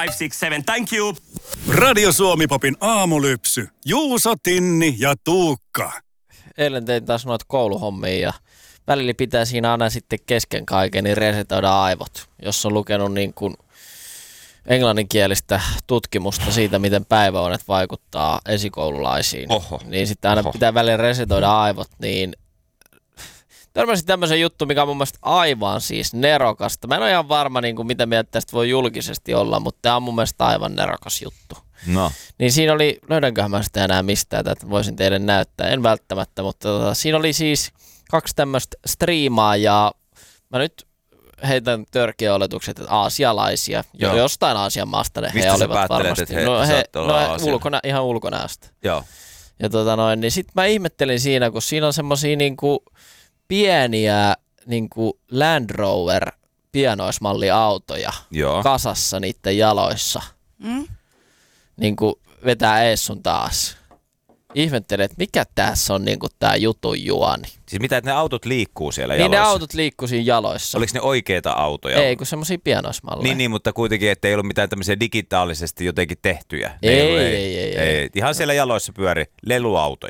567, thank you. Radio Suomi-popin aamulypsy. Juuso, Tinni ja Tuukka. Eilen tein taas noita kouluhommia ja välillä pitää siinä aina sitten kesken kaiken niin resetoida aivot. Jos on lukenut niin kuin englanninkielistä tutkimusta siitä, miten päiväunet vaikuttaa esikoululaisiin, niin sitten aina pitää välillä resetoida aivot, niin törmäsin tämmöisen juttu, mikä on mun mielestä aivan siis nerokasta. Mä en ole ihan varma, niin kuin mitä mieltä tästä voi julkisesti olla, mutta tämä on mun mielestä aivan nerokas juttu. No. Niin siinä oli, löydänköhän mä sitä enää mistään, että voisin teille näyttää, en välttämättä, mutta siinä oli siis 2 tämmöistä striimaajaa. Mä nyt heitän törkeä oletukset, että aasialaisia, jostain Aasian maasta ne he olivat varmasti. Ihan ulkonäöstä. Joo. Ja niin sit mä ihmettelin siinä, kun siinä on semmosia niinku pieniä niinku Land Rover pienoismalliautoja kasassa niiden jaloissa. Niinku vetää ees sun taas. Ihmettelen, että mikä tässä on niinku tää jutun juoni. Siis mitä, että ne autot liikkuu siellä jaloissa? Niin ne autot liikkuu siinä jaloissa. Oliko ne oikeita autoja? Ei, kun semmosia pienoismalleja. Niin, mutta kuitenkin, ettei ollut mitään tämmöisiä digitaalisesti jotenkin tehtyjä. Ei. Ihan siellä jaloissa pyöri leluautoja.